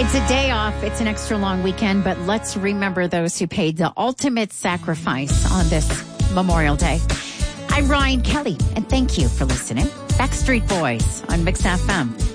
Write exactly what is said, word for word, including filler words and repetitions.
It's a day off. It's an extra long weekend, but let's remember those who paid the ultimate sacrifice on this Memorial Day. I'm Ryan Kelly, and thank you for listening. Backstreet Boys on Mix F M.